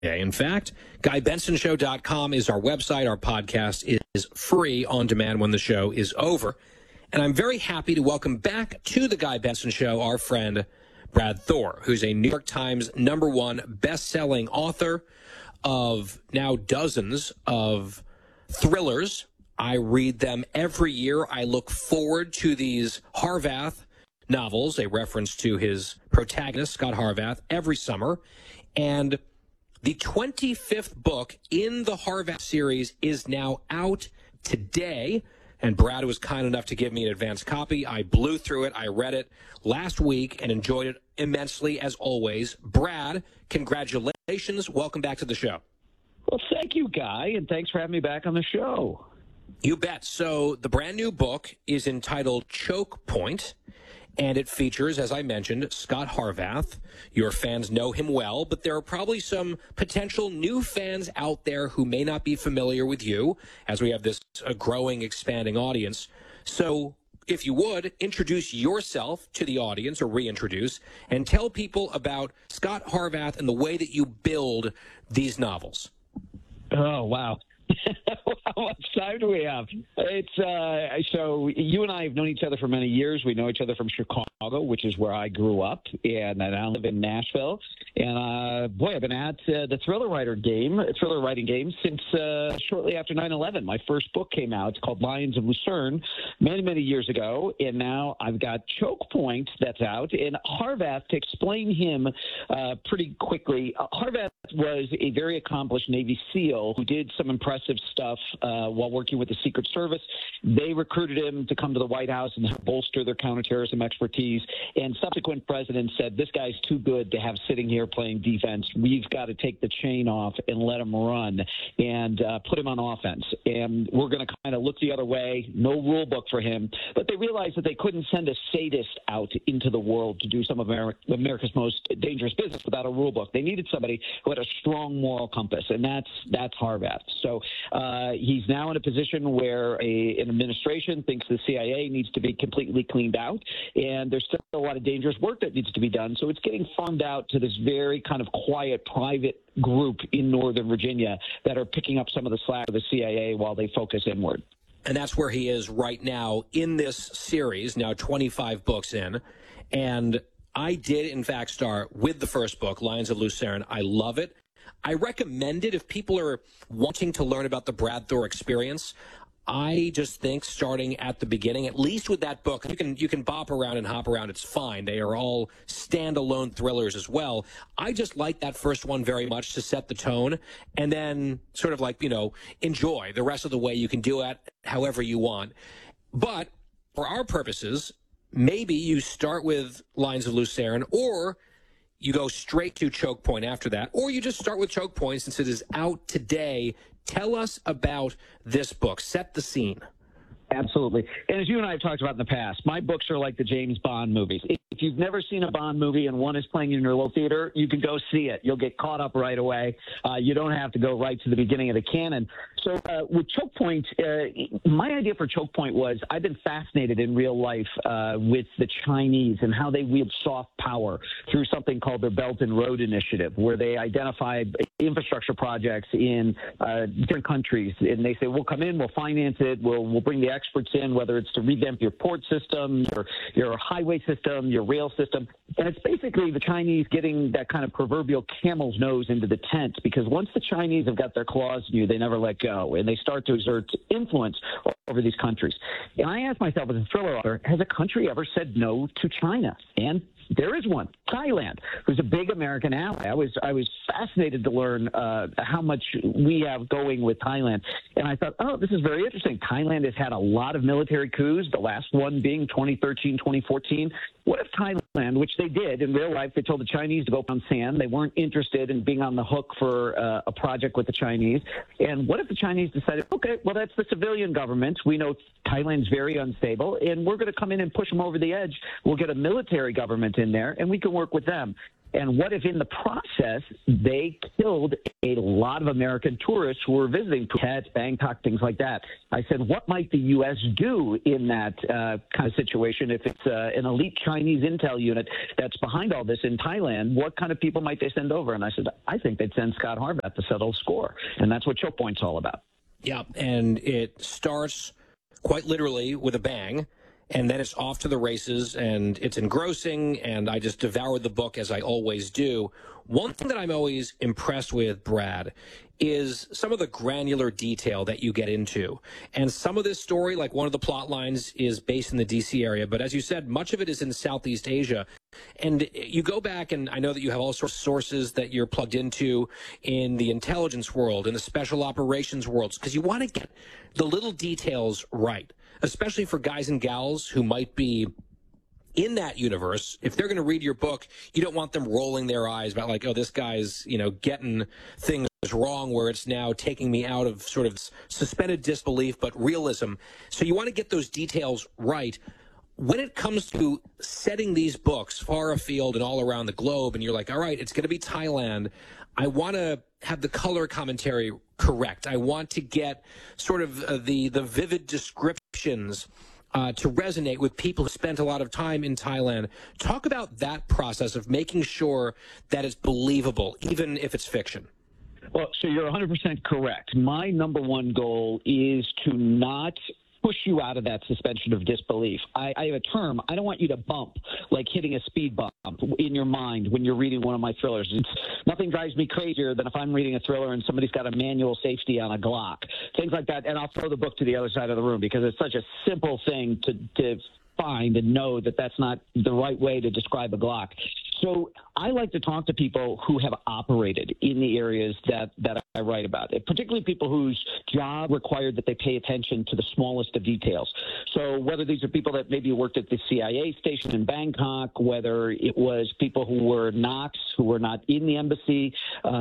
In fact, GuyBensonShow.com is our website. Our podcast is free on demand when the show is over. And I'm very happy to welcome back to the Guy Benson Show our friend Brad Thor, who's a New York Times #1 best-selling author of now dozens of thrillers. I read them every year. I look forward to these Harvath novels, a reference to his protagonist, Scott Harvath, every summer. And the 25th book in the Harvath series is now out today, and Brad was kind enough to give me an advance copy. I blew through it. I read it last week and enjoyed it immensely, as always. Brad, congratulations. Welcome back to the show. Well, thank you, Guy, and thanks for having me back on the show. You bet. So the brand new book is entitled Choke Point, and it features, as I mentioned, Scott Harvath. Your fans know him well, but there are probably some potential new fans out there who may not be familiar with you, as we have this growing, expanding audience. So if you would, introduce yourself to the audience, or reintroduce, and tell people about Scott Harvath and the way that you build these novels. Oh, wow. How much time do we have? It's so you and I have known each other for many years. We know each other from Chicago, which is where I grew up, and I now live in Nashville. And boy, I've been at the thriller writing game since shortly after 9/11. My first book came out. It's called Lions of Lucerne, many years ago, and now I've got Choke Point that's out. And Harvath, to explain him pretty quickly, Harvath was a very accomplished Navy SEAL who did some impressive stuff while working with the Secret Service. They recruited him to come to the White House and bolster their counterterrorism expertise. And subsequent presidents said, this guy's too good to have sitting here playing defense. We've got to take the chain off and let him run and put him on offense. And we're going to kind of look the other way. No rule book for him. But they realized that they couldn't send a sadist out into the world to do some of America's most dangerous business without a rule book. They needed somebody who had a strong moral compass, and that's Harvath. So he's now in a position where an administration thinks the CIA needs to be completely cleaned out, and there's still a lot of dangerous work that needs to be done. So it's getting farmed out to this very kind of quiet, private group in Northern Virginia that are picking up some of the slack of the CIA while they focus inward. And that's where he is right now in this series, now 25 books in. And I did, in fact, start with the first book, Lions of Lucerne. I love it. I recommend it if people are wanting to learn about the Brad Thor experience. I just think starting at the beginning, at least with that book, you can bop around and hop around. It's fine. They are all standalone thrillers as well. I just like that first one very much to set the tone, and then sort of enjoy the rest of the way. You can do it however you want. But for our purposes, maybe you start with Lions of Lucerne, or you go straight to Choke Point after that, or you just start with Choke Point since it is out today. Tell us about this book. Set the scene. Absolutely. And as you and I have talked about in the past, my books are like the James Bond movies. If you've never seen a Bond movie and one is playing in your local theater, you can go see it. You'll get caught up right away. You don't have to go right to the beginning of the canon. So with Choke Point, my idea for Choke Point was I've been fascinated in real life with the Chinese and how they wield soft power through something called their Belt and Road Initiative, where they identify infrastructure projects in different countries. And they say, we'll come in, we'll finance it, we'll bring the experts in, whether it's to revamp your port system, your highway system, your rail system. And it's basically the Chinese getting that kind of proverbial camel's nose into the tent, because once the Chinese have got their claws in you, they never let go, and they start to exert influence over these countries. And I asked myself as a thriller author, has a country ever said no to China? And there is one, Thailand, who's a big American ally. I was fascinated to learn how much we have going with Thailand. And I thought, oh, this is very interesting. Thailand has had a lot of military coups, the last one being 2013, 2014. What if Thailand, which they did in real life, they told the Chinese to go on sand. They weren't interested in being on the hook for a project with the Chinese. And what if the Chinese decided, okay, well, that's the civilian government. We know Thailand's very unstable, and we're going to come in and push them over the edge. We'll get a military government in there, and we can work with them. And what if in the process they killed a lot of American tourists who were visiting Phuket, Bangkok, things like that? I said, what might the U.S. do in that kind of situation if it's an elite Chinese intel unit that's behind all this in Thailand? What kind of people might they send over? And I said, I think they'd send Scott Harvath to settle score. And that's what Choke Point's all about. Yeah, and it starts quite literally with a bang. And then it's off to the races, and it's engrossing, and I just devoured the book, as I always do. One thing that I'm always impressed with, Brad, is some of the granular detail that you get into. And some of this story, like one of the plot lines, is based in the D.C. area. But as you said, much of it is in Southeast Asia. And you go back, and I know that you have all sorts of sources that you're plugged into in the intelligence world, in the special operations worlds, because you want to get the little details right, especially for guys and gals who might be in that universe. If they're going to read your book, you don't want them rolling their eyes about like, oh, this guy's, getting things wrong, where it's now taking me out of sort of suspended disbelief, but realism. So you want to get those details right. When it comes to setting these books far afield and all around the globe, and you're like, all right, it's going to be Thailand, I want to have the color commentary correct. I want to get sort of the vivid descriptions to resonate with people who spent a lot of time in Thailand. Talk about that process of making sure that it's believable, even if it's fiction. Well, so you're 100% correct. My number one goal is to not push you out of that suspension of disbelief. I have a term. I don't want you to bump, like hitting a speed bump in your mind when you're reading one of my thrillers. Nothing drives me crazier than if I'm reading a thriller and somebody's got a manual safety on a Glock, things like that. And I'll throw the book to the other side of the room because it's such a simple thing to find and know that that's not the right way to describe a Glock. So I like to talk to people who have operated in the areas that I write about, particularly people whose job required that they pay attention to the smallest of details. So whether these are people that maybe worked at the CIA station in Bangkok, whether it was people who were NOCs, who were not in the embassy,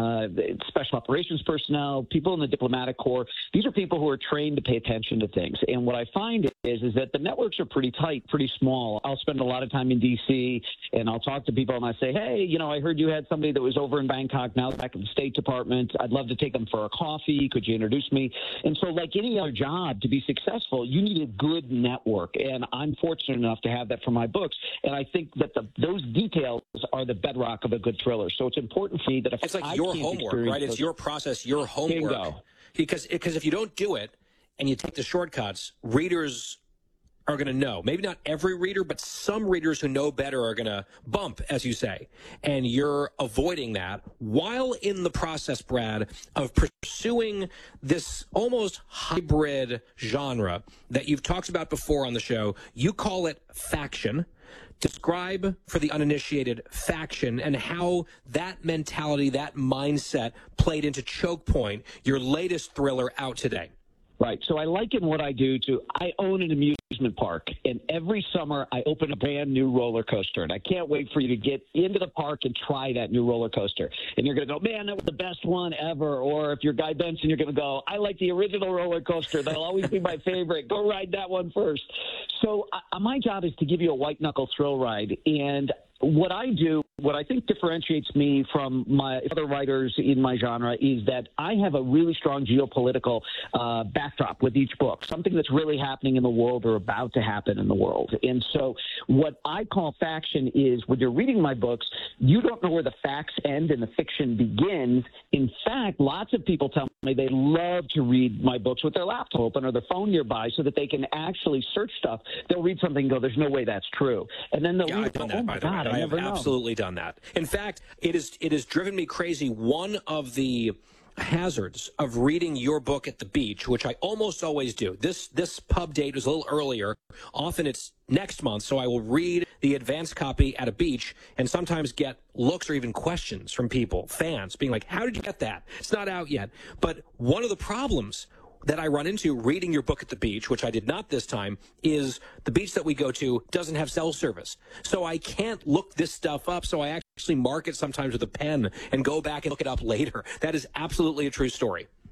special operations personnel, people in the diplomatic corps, these are people who are trained to pay attention to things. And what I find is that the networks are pretty tight, pretty small. I'll spend a lot of time in D.C., and I'll talk to people, and I say, hey, I heard you had somebody that was over in Bangkok, now back at the State Department. I'd love to take them for a coffee. Could you introduce me? And so like any other job, to be successful, you need a good network. And I'm fortunate enough to have that for my books. And I think that those details are the bedrock of a good thriller. So it's important for me that if it's like I your can't homework, right? It's your process, your homework. Bingo. Because if you don't do it and you take the shortcuts, readers are going to know. Maybe not every reader, but some readers who know better are going to bump, as you say. And you're avoiding that while in the process, Brad, of pursuing this almost hybrid genre that you've talked about before on the show. You call it faction. Describe for the uninitiated faction and how that mentality, that mindset played into Choke Point, your latest thriller out today. Right. So I liken what I do to, I own an amusement park, and every summer I open a brand new roller coaster, and I can't wait for you to get into the park and try that new roller coaster. And you're going to go, man, that was the best one ever. Or if you're Guy Benson, you're going to go, I like the original roller coaster. That'll always be my favorite. Go ride that one first. So my job is to give you a white-knuckle thrill ride. And what I do, what I think differentiates me from my other writers in my genre is that I have a really strong geopolitical backdrop with each book, something that's really happening in the world or about to happen in the world. And so what I call faction is when you're reading my books, you don't know where the facts end and the fiction begins. In fact, lots of people tell me they love to read my books with their laptop open or their phone nearby so that they can actually search stuff. They'll read something and go, there's no way that's true. And then they'll read, I've done that, by the way. I have absolutely done that. In fact, it has driven me crazy. One of the hazards of reading your book at the beach, which I almost always do. This pub date was a little earlier. Often it's next month, so I will read the advanced copy at a beach and sometimes get looks or even questions from people, fans, being like, how did you get that? It's not out yet. But one of the problems that I run into reading your book at the beach, which I did not this time, is the beach that we go to doesn't have cell service. So I can't look this stuff up, so I actually mark it sometimes with a pen and go back and look it up later. That is absolutely a true story.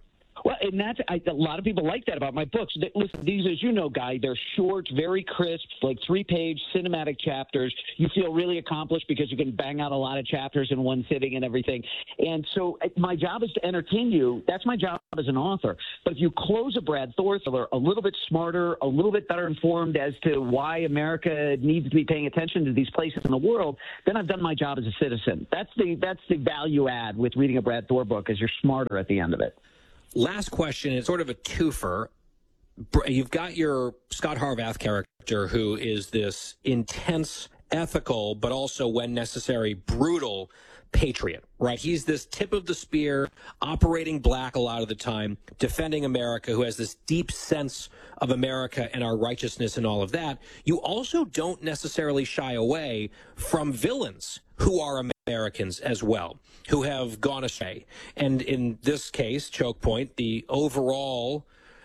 Well, and a lot of people like that about my books. Listen, these, as you know, Guy, they're short, very crisp, like 3-page cinematic chapters. You feel really accomplished because you can bang out a lot of chapters in one sitting and everything. And so my job is to entertain you. That's my job as an author. But if you close a Brad Thor thriller a little bit smarter, a little bit better informed as to why America needs to be paying attention to these places in the world, then I've done my job as a citizen. That's the value add with reading a Brad Thor book, is you're smarter at the end of it. Last question, it's sort of a twofer. You've got your Scott Harvath character, who is this intense, ethical, but also, when necessary, brutal patriot, right? He's this tip of the spear, operating black a lot of the time, defending America, who has this deep sense of America and our righteousness and all of that. You also don't necessarily shy away from villains who are Americans as well, who have gone astray. And in this case, Choke Point, the overall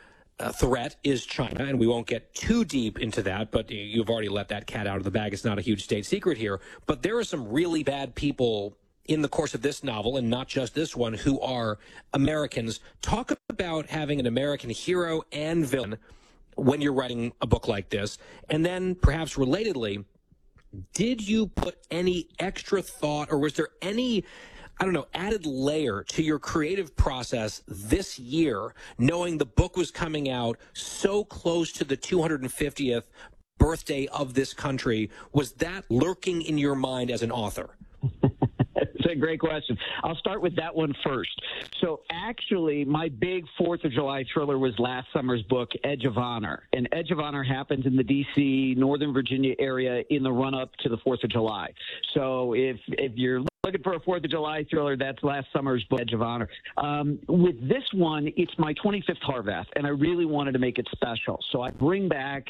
threat is China, and we won't get too deep into that, but you've already let that cat out of the bag. It's not a huge state secret here. But there are some really bad people in the course of this novel, and not just this one, who are Americans. Talk about having an American hero and villain when you're writing a book like this. And then, perhaps relatedly, did you put any extra thought, or was there any, I don't know, added layer to your creative process this year, knowing the book was coming out so close to the 250th birthday of this country? Was that lurking in your mind as an author? It's a great question. I'll start with that one first. So actually, my big 4th of July thriller was last summer's book, Edge of Honor. And Edge of Honor happens in the D.C., Northern Virginia area in the run-up to the 4th of July. So if you're looking for a 4th of July thriller, that's last summer's book, Edge of Honor. With this one, it's my 25th Harvath, and I really wanted to make it special. So I bring back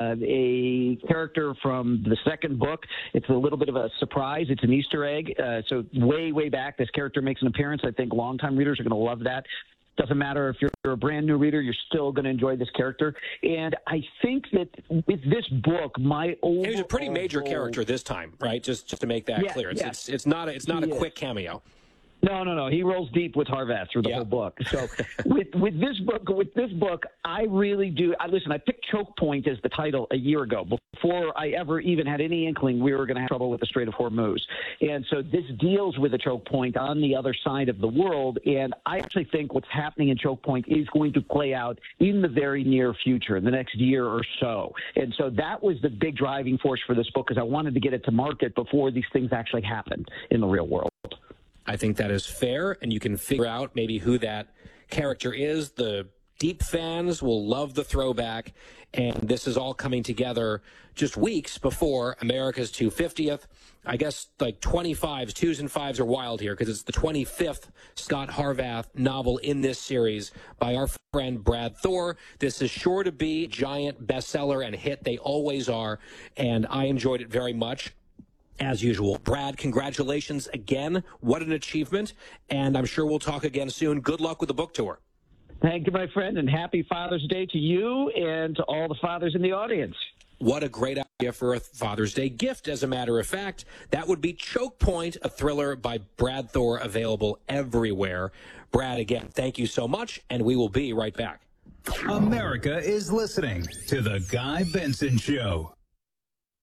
a character from the second book. It's a little bit of a surprise. It's an Easter egg. So way back, this character makes an appearance. I think longtime readers are going to love that. Doesn't matter if you're a brand new reader, you're still going to enjoy this character. And I think that with this book, my overall... He's a pretty major character this time, right? Just to make that clear. It's not a quick cameo. No. He rolls deep with Harvath through the whole book. So with this book, I really do. Listen, I picked Choke Point as the title a year ago, before I ever even had any inkling we were going to have trouble with the Strait of Hormuz. And so this deals with a choke point on the other side of the world. And I actually think what's happening in Choke Point is going to play out in the very near future, in the next year or so. And so that was the big driving force for this book, because I wanted to get it to market before these things actually happened in the real world. I think that is fair, and you can figure out maybe who that character is. The deep fans will love the throwback, and this is all coming together just weeks before America's 250th. I guess like 25s, 2s and 5s are wild here, because it's the 25th Scott Harvath novel in this series by our friend Brad Thor. This is sure to be a giant bestseller and hit. They always are, and I enjoyed it very much. As usual. Brad, congratulations again. What an achievement. And I'm sure we'll talk again soon. Good luck with the book tour. Thank you, my friend, and happy Father's Day to you and to all the fathers in the audience. What a great idea for a Father's Day gift, as a matter of fact. That would be Choke Point, a thriller by Brad Thor, available everywhere. Brad, again, thank you so much, and we will be right back. America is listening to The Guy Benson Show.